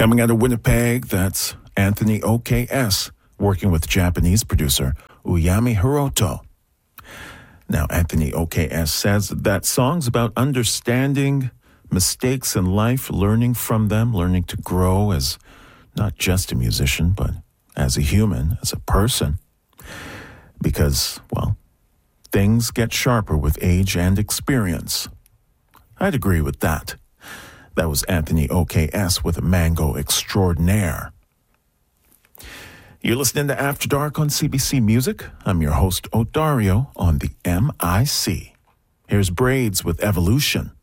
Coming out of Winnipeg, that's Anthony OKS, working with Japanese producer Uyami Hiroto. Now, Anthony OKS says that song's about understanding mistakes in life, learning from them, learning to grow as not just a musician, but as a human, as a person. Because, well, things get sharper with age and experience. I'd agree with that. That was Anthony OKS with a Mango Extraordinaire. You're listening to After Dark on CBC Music. I'm your host, Odario, on the MIC. Here's Braids with Evolution.